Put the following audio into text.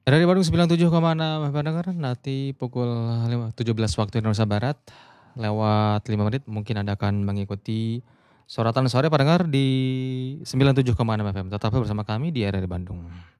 RRI Bandung 97,6 pendengar, nanti pukul 17 waktu Indonesia Barat, lewat 5 menit mungkin Anda akan mengikuti Sorotan Sore pendengar di 97,6 FM. Tetaplah bersama kami di RRI Bandung.